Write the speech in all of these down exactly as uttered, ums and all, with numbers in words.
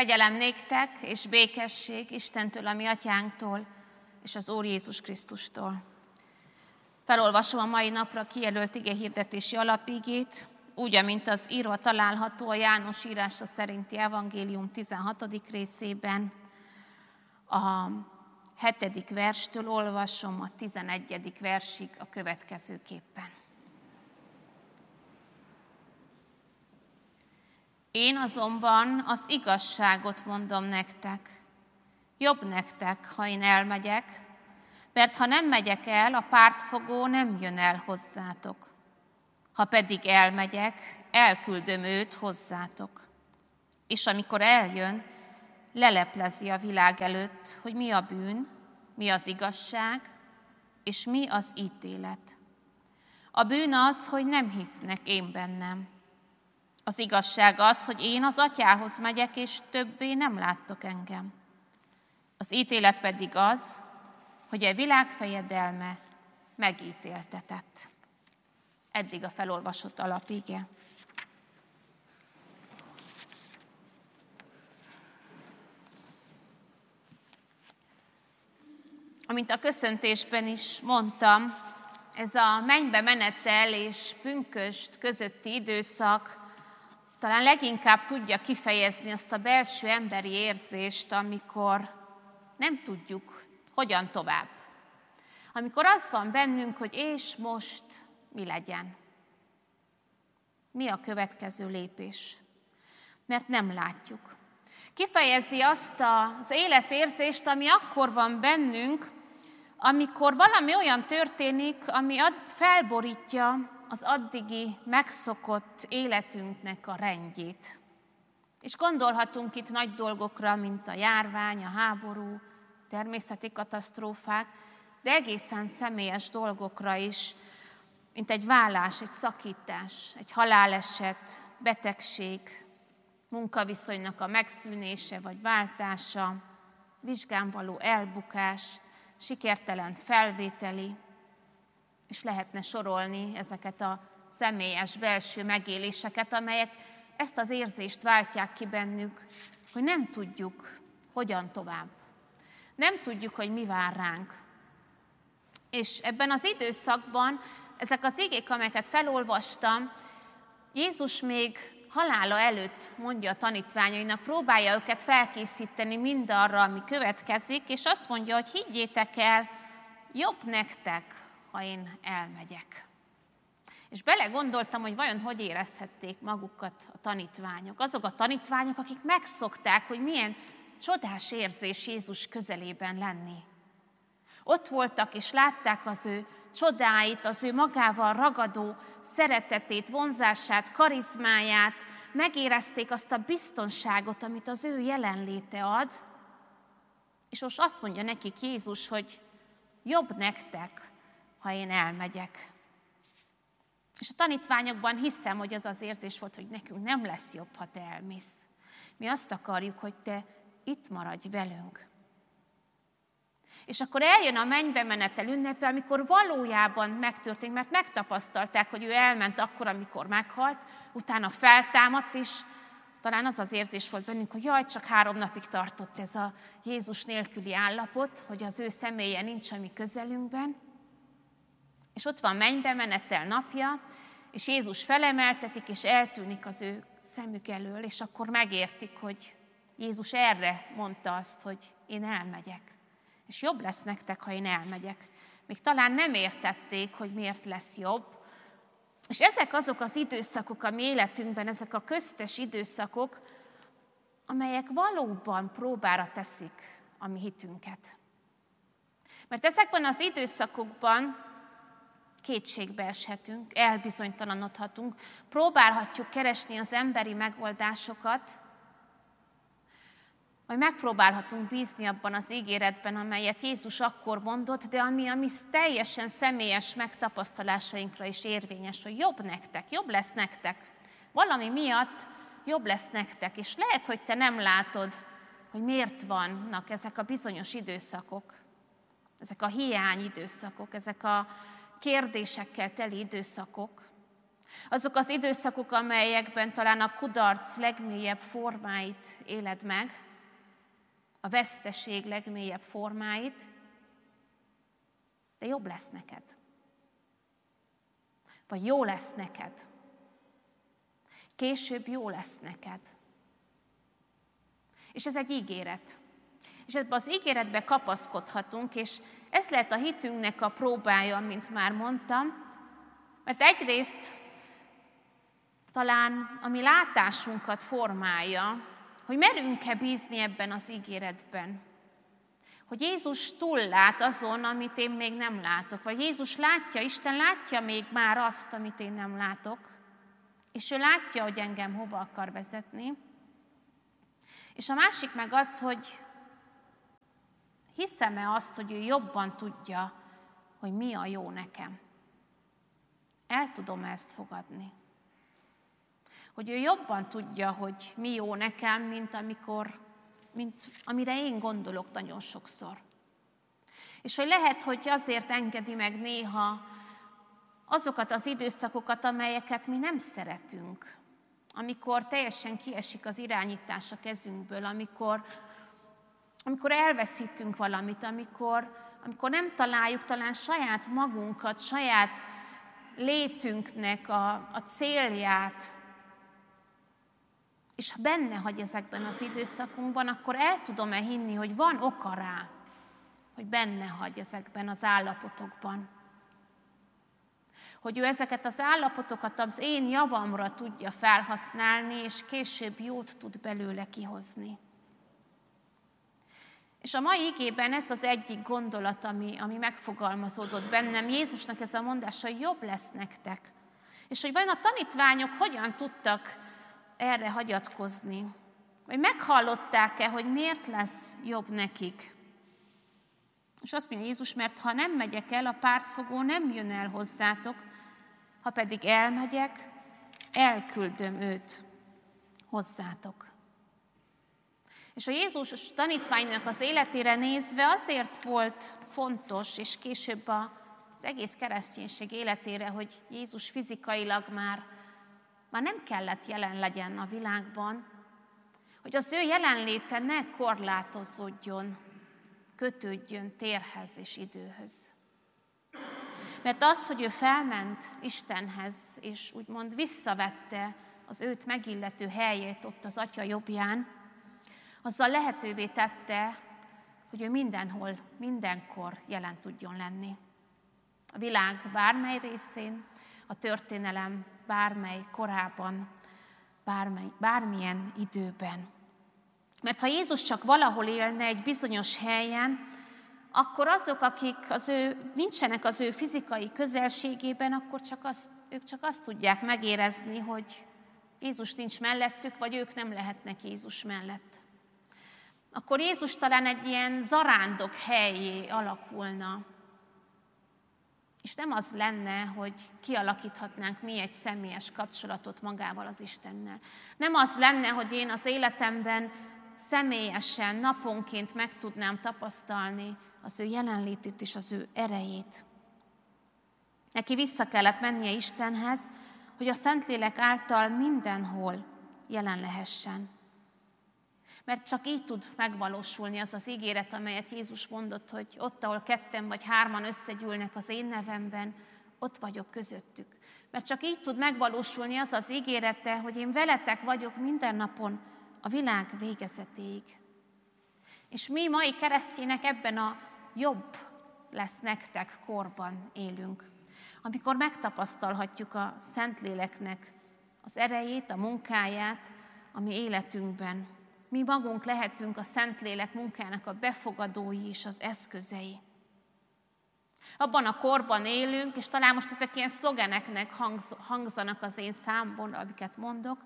Kegyelem néktek és békesség Istentől, a mi atyánktól, és az Úr Jézus Krisztustól. Felolvasom a mai napra kijelölt igehirdetési alapigét, úgy, amint az írva található a János írása szerinti evangélium tizenhatodik részében. A hetedik verstől olvasom a tizenegyedik versig a következőképpen. Én azonban az igazságot mondom nektek. Jobb nektek, ha én elmegyek, mert ha nem megyek el, a pártfogó nem jön el hozzátok. Ha pedig elmegyek, elküldöm őt hozzátok. És amikor eljön, leleplezi a világ előtt, hogy mi a bűn, mi az igazság, és mi az ítélet. A bűn az, hogy nem hisznek én bennem. Az igazság az, hogy én az atyához megyek, és többé nem láttok engem. Az ítélet pedig az, hogy a világ fejedelme megítéltetett. Eddig a felolvasott alapige. Amint a köszöntésben is mondtam, ez a mennybe menetel és pünkösd közötti időszak talán leginkább tudja kifejezni azt a belső emberi érzést, amikor nem tudjuk, hogyan tovább. Amikor az van bennünk, hogy és most mi legyen. Mi a következő lépés? Mert nem látjuk. Kifejezi azt az életérzést, ami akkor van bennünk, amikor valami olyan történik, ami felborítja az addigi megszokott életünknek a rendjét. És gondolhatunk itt nagy dolgokra, mint a járvány, a háború, természeti katasztrófák, de egészen személyes dolgokra is, mint egy vállás, egy szakítás, egy haláleset, betegség, munkaviszonynak a megszűnése vagy váltása, vizsgán való elbukás, sikertelen felvételi, és lehetne sorolni ezeket a személyes belső megéléseket, amelyek ezt az érzést váltják ki bennük, hogy nem tudjuk, hogyan tovább. Nem tudjuk, hogy mi vár ránk. És ebben az időszakban ezek az igék, amelyeket felolvastam, Jézus még halála előtt mondja a tanítványainak, próbálja őket felkészíteni mindarra, ami következik, és azt mondja, hogy higgyétek el, jobb nektek, ha én elmegyek. És belegondoltam, hogy vajon hogy érezhették magukat a tanítványok. Azok a tanítványok, akik megszokták, hogy milyen csodás érzés Jézus közelében lenni. Ott voltak és látták az ő csodáit, az ő magával ragadó szeretetét, vonzását, karizmáját, megérezték azt a biztonságot, amit az ő jelenléte ad, és most azt mondja nekik Jézus, hogy jobb nektek, ha én elmegyek. És a tanítványokban hiszem, hogy az az érzés volt, hogy nekünk nem lesz jobb, ha te elmész. Mi azt akarjuk, hogy te itt maradj velünk. És akkor eljön a mennybe menetel ünnepe, amikor valójában megtörtént, mert megtapasztalták, hogy ő elment akkor, amikor meghalt, utána feltámadt, és talán az az érzés volt bennünk, hogy jaj, csak három napig tartott ez a Jézus nélküli állapot, hogy az ő személye nincs a mi közelünkben. És ott van mennybe menetel napja, és Jézus felemeltetik, és eltűnik az ő szemük elől, és akkor megértik, hogy Jézus erre mondta azt, hogy én elmegyek. És jobb lesz nektek, ha én elmegyek. Még talán nem értették, hogy miért lesz jobb. És ezek azok az időszakok a mi életünkben, ezek a köztes időszakok, amelyek valóban próbára teszik a mi hitünket. Mert ezekben az időszakokban kétségbe eshetünk, elbizonytalanodhatunk, próbálhatjuk keresni az emberi megoldásokat, vagy megpróbálhatunk bízni abban az ígéretben, amelyet Jézus akkor mondott, de ami a mi teljesen személyes megtapasztalásainkra is érvényes, hogy jobb nektek, jobb lesz nektek. Valami miatt jobb lesz nektek, és lehet, hogy te nem látod, hogy miért vannak ezek a bizonyos időszakok, ezek a hiány időszakok, ezek a kérdésekkel teli időszakok. Azok az időszakok, amelyekben talán a kudarc legmélyebb formáit éled meg, a veszteség legmélyebb formáit, de jobb lesz neked. Vagy jó lesz neked. Később jó lesz neked. És ez egy ígéret. És ebben az ígéretbe kapaszkodhatunk, és ez lehet a hitünknek a próbája, mint már mondtam, mert egyrészt talán a mi látásunkat formálja, hogy merünk-e bízni ebben az ígéretben. Hogy Jézus túllát azon, amit én még nem látok. Vagy Jézus látja, Isten látja még már azt, amit én nem látok. És ő látja, hogy engem hova akar vezetni. És a másik meg az, hogy hiszem-e azt, hogy ő jobban tudja, hogy mi a jó nekem. El tudom ezt fogadni. Hogy ő jobban tudja, hogy mi jó nekem, mint amikor, mint amire én gondolok nagyon sokszor. És hogy lehet, hogy azért engedi meg néha azokat az időszakokat, amelyeket mi nem szeretünk. Amikor teljesen kiesik az irányítás a kezünkből, amikor, amikor elveszítünk valamit, amikor, amikor nem találjuk talán saját magunkat, saját létünknek a, a célját, és ha benne hagy ezekben az időszakunkban, akkor el tudom-e hinni, hogy van oka rá, hogy benne hagy ezekben az állapotokban. Hogy ő ezeket az állapotokat az én javamra tudja felhasználni, és később jót tud belőle kihozni. És a mai igében ez az egyik gondolat, ami, ami megfogalmazódott bennem. Jézusnak ez a mondása, hogy jobb lesz nektek. És hogy vajon a tanítványok hogyan tudtak erre hagyatkozni? Vagy meghallották-e, hogy miért lesz jobb nekik? És azt mondja Jézus, mert ha nem megyek el, a pártfogó nem jön el hozzátok, ha pedig elmegyek, elküldöm őt hozzátok. És a Jézus tanítványnak az életére nézve azért volt fontos, és később az egész kereszténység életére, hogy Jézus fizikailag már, már nem kellett jelen legyen a világban, hogy az ő jelenléte ne korlátozódjon, kötődjön térhez és időhöz. Mert az, hogy ő felment Istenhez, és úgymond visszavette az őt megillető helyét ott az Atya jobbján, azzal lehetővé tette, hogy ő mindenhol, mindenkor jelen tudjon lenni. A világ bármely részén, a történelem bármely korában, bármely, bármilyen időben. Mert ha Jézus csak valahol élne egy bizonyos helyen, akkor azok, akik az ő, nincsenek az ő fizikai közelségében, akkor csak azt, ők csak azt tudják megérezni, hogy Jézus nincs mellettük, vagy ők nem lehetnek Jézus mellett. Akkor Jézus talán egy ilyen zarándok helyé alakulna. És nem az lenne, hogy kialakíthatnánk mi egy személyes kapcsolatot magával az Istennel. Nem az lenne, hogy én az életemben személyesen, naponként meg tudnám tapasztalni az ő jelenlétét és az ő erejét. Neki vissza kellett mennie Istenhez, hogy a Szentlélek által mindenhol jelen lehessen. Mert csak így tud megvalósulni az az ígéret, amelyet Jézus mondott, hogy ott, ahol ketten vagy hárman összegyűlnek az én nevemben, ott vagyok közöttük. Mert csak így tud megvalósulni az az ígérete, hogy én veletek vagyok minden napon a világ végezetéig. És mi mai keresztjének ebben a jobb lesz nektek korban élünk, amikor megtapasztalhatjuk a Szentléleknek az erejét, a munkáját a mi életünkben. Mi magunk lehetünk a Szentlélek munkájának a befogadói és az eszközei. Abban a korban élünk, és talán most ezek ilyen szlogeneknek hangzanak az én számból, amiket mondok.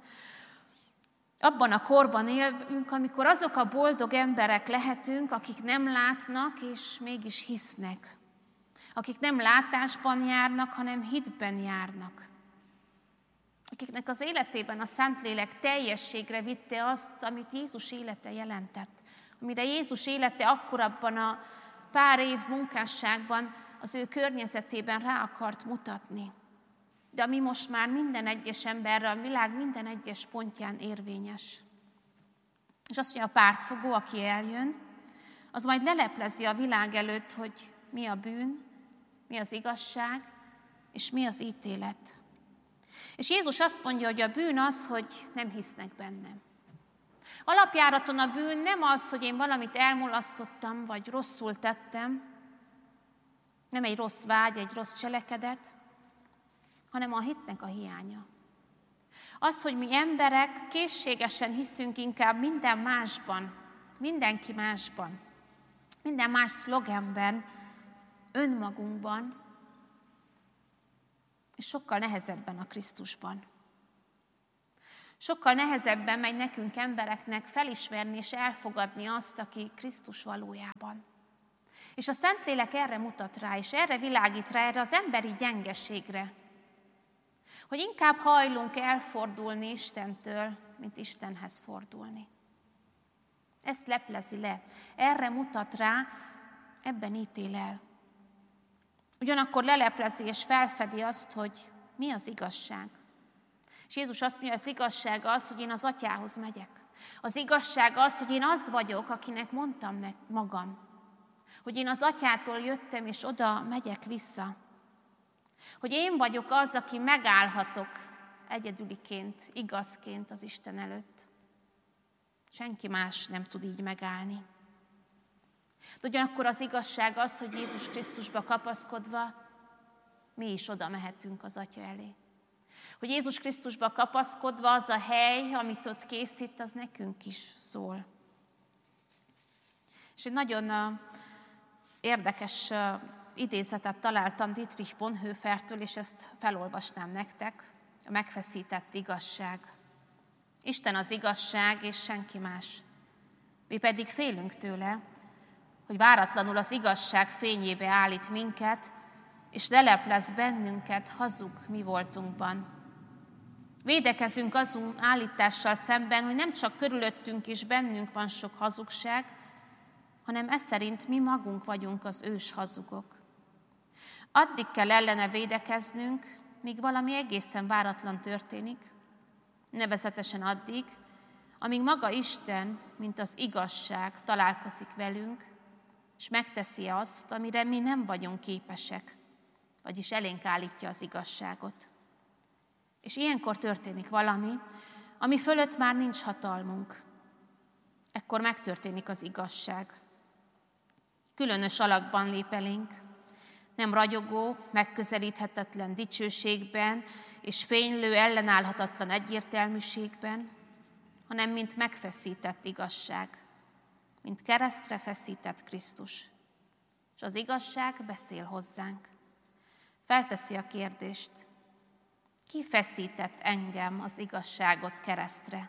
Abban a korban élünk, amikor azok a boldog emberek lehetünk, akik nem látnak, és mégis hisznek. Akik nem látásban járnak, hanem hitben járnak. Akiknek az életében a Szentlélek teljességre vitte azt, amit Jézus élete jelentett. Amire Jézus élete akkor abban a pár év munkásságban az ő környezetében rá akart mutatni. de ami most már minden egyes emberre, a világ minden egyes pontján érvényes. És azt mondja, a pártfogó, aki eljön, az majd leleplezi a világ előtt, hogy mi a bűn, mi az igazság, és mi az ítélet. És Jézus azt mondja, hogy a bűn az, hogy nem hisznek bennem. Alapjáraton a bűn nem az, hogy én valamit elmulasztottam, vagy rosszul tettem, nem egy rossz vágy, egy rossz cselekedet, hanem a hitnek a hiánya. Az, hogy mi emberek készségesen hiszünk inkább minden másban, mindenki másban, minden más szlogenben, önmagunkban, és sokkal nehezebben a Krisztusban. Sokkal nehezebben megy nekünk embereknek felismerni és elfogadni azt, aki Krisztus valójában. És a Szentlélek erre mutat rá, és erre világít rá, erre az emberi gyengeségre, hogy inkább hajlunk elfordulni Istentől, mint Istenhez fordulni. Ezt leplezi le, erre mutat rá, ebben ítél el. Ugyanakkor leleplezi és felfedi azt, hogy mi az igazság. És Jézus azt mondja, hogy az igazság az, hogy én az Atyához megyek. Az igazság az, hogy én az vagyok, akinek mondtam magam. Hogy én az Atyától jöttem, és oda megyek vissza. Hogy én vagyok az, aki megállhatok egyedüliként, igazként az Isten előtt. Senki más nem tud így megállni. De ugyanakkor az igazság az, hogy Jézus Krisztusba kapaszkodva mi is oda mehetünk az Atya elé. Hogy Jézus Krisztusba kapaszkodva az a hely, amit ott készít, az nekünk is szól. És egy nagyon uh, érdekes uh, idézetet találtam Dietrich Bonhoeffertől, és ezt felolvasnám nektek, a megfeszített igazság. Isten az igazság, és senki más. Mi pedig félünk tőle, hogy váratlanul az igazság fényébe állít minket, és leleplez bennünket hazug mi voltunkban. Védekezünk azon állítással szemben, hogy nem csak körülöttünk és bennünk van sok hazugság, hanem ez szerint mi magunk vagyunk az ős hazugok. Addig kell ellene védekeznünk, míg valami egészen váratlan történik, nevezetesen addig, amíg maga Isten, mint az igazság találkozik velünk, és megteszi azt, amire mi nem vagyunk képesek, vagyis elénk állítja az igazságot. És ilyenkor történik valami, ami fölött már nincs hatalmunk. Ekkor megtörténik az igazság. Különös alakban lép elénk, nem ragyogó, megközelíthetetlen dicsőségben és fénylő, ellenállhatatlan egyértelműségben, hanem mint megfeszített igazság, mint keresztre feszített Krisztus. És az igazság beszél hozzánk. Felteszi a kérdést, ki feszített engem az igazságot keresztre?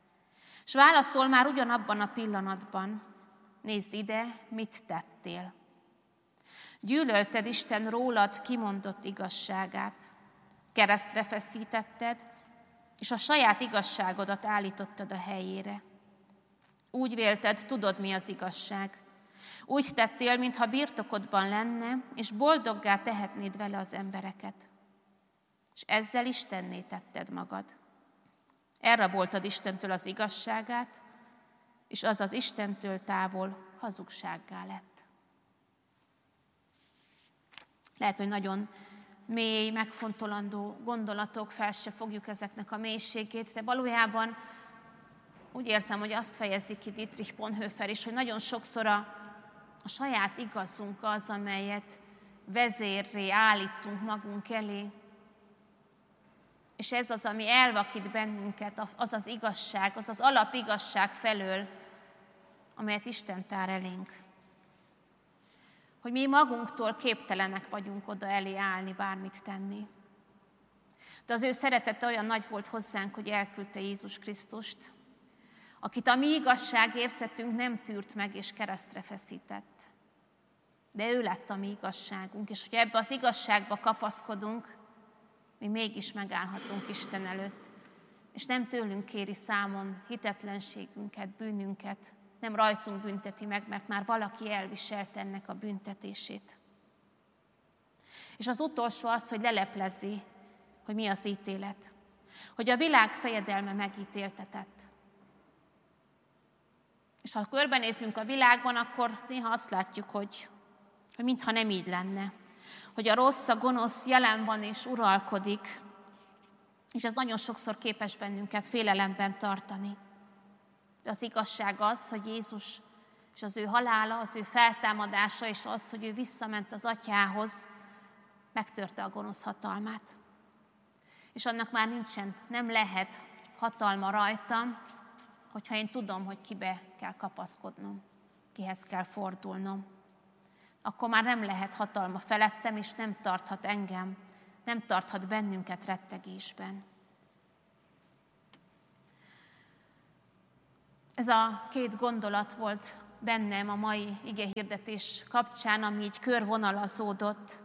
És válaszol már ugyanabban a pillanatban, nézz ide, mit tettél. Gyűlölted Isten rólad kimondott igazságát, keresztre feszítetted, és a saját igazságodat állítottad a helyére. Úgy vélted, tudod, mi az igazság. Úgy tettél, mintha birtokodban lenne, és boldoggá tehetnéd vele az embereket. És ezzel Istenné tetted magad. Elraboltad Istentől az igazságát, és az az Istentől távol hazugsággá lett. Lehet, hogy nagyon mély, megfontolandó gondolatok, fel se fogjuk ezeknek a mélységét, de valójában úgy érzem, hogy azt fejezi ki Dietrich Bonhoeffer is, hogy nagyon sokszor a, a saját igazunk az, amelyet vezérré állítunk magunk elé, és ez az, ami elvakít bennünket, az az igazság, az az alapigazság felől, amelyet Isten tár elénk. Hogy mi magunktól képtelenek vagyunk oda elé állni, bármit tenni. De az ő szeretete olyan nagy volt hozzánk, hogy elküldte Jézus Krisztust, akit a mi igazságérzetünk nem tűrt meg és keresztre feszített. De ő lett a mi igazságunk, és hogy ebbe az igazságba kapaszkodunk, mi mégis megállhatunk Isten előtt, és nem tőlünk kéri számon hitetlenségünket, bűnünket, nem rajtunk bünteti meg, mert már valaki elviselte ennek a büntetését. És az utolsó az, hogy leleplezi, hogy mi az ítélet, hogy a világ fejedelme megítéltetett. És ha körbenézünk a világban, akkor néha azt látjuk, hogy, hogy mintha nem így lenne. Hogy a rossz, a gonosz jelen van és uralkodik, és ez nagyon sokszor képes bennünket félelemben tartani. De az igazság az, hogy Jézus és az ő halála, az ő feltámadása, és az, hogy ő visszament az Atyához, megtörte a gonosz hatalmát. És annak már nincsen, nem lehet hatalma rajtam, hogyha én tudom, hogy kibe kell kapaszkodnom, kihez kell fordulnom. Akkor már nem lehet hatalma felettem, és nem tarthat engem, nem tarthat bennünket rettegésben. Ez a két gondolat volt bennem a mai igehirdetés kapcsán, ami így körvonalazódott,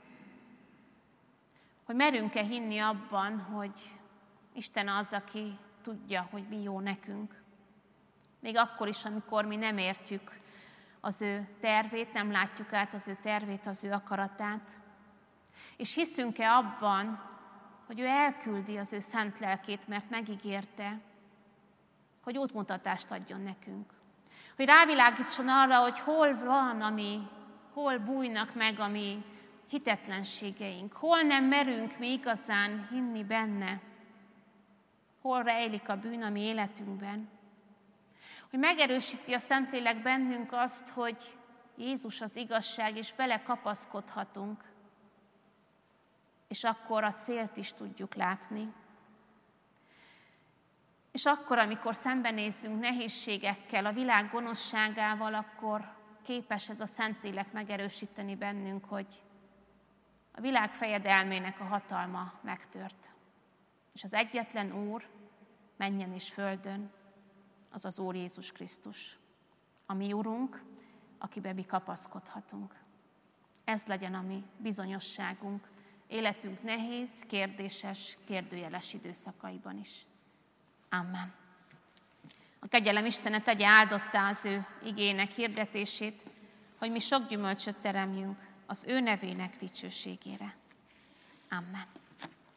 hogy merünk-e hinni abban, hogy Isten az, aki tudja, hogy mi jó nekünk. Még akkor is, amikor mi nem értjük az ő tervét, nem látjuk át az ő tervét, az ő akaratát. És hiszünk-e abban, hogy ő elküldi az ő szent lelkét, mert megígérte, hogy útmutatást adjon nekünk. Hogy rávilágítson arra, hogy hol van, ami, hol bújnak meg a mi hitetlenségeink, hol nem merünk mi igazán hinni benne, hol rejlik a bűn a mi életünkben. Hogy megerősíti a Szentlélek bennünk azt, hogy Jézus az igazság, és belekapaszkodhatunk, és akkor a célt is tudjuk látni. És akkor, amikor szembenézzünk nehézségekkel, a világ gonoszságával, akkor képes ez a Szentlélek megerősíteni bennünk, hogy a világ fejedelmének a hatalma megtört. És az egyetlen Úr mennyen és földön, az az Úr Jézus Krisztus, a mi Urunk, akiben mi kapaszkodhatunk. Ez legyen a mi bizonyosságunk, életünk nehéz, kérdéses, kérdőjeles időszakaiban is. Amen. A kegyelem Istene tegye áldottá az ő igének hirdetését, hogy mi sok gyümölcsöt teremjünk az ő nevének dicsőségére. Amen.